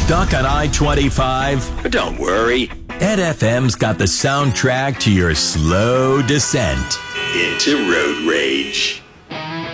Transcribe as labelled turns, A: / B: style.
A: Stuck on I-25? But don't worry. Ed FM's got the soundtrack to your slow descent into road rage.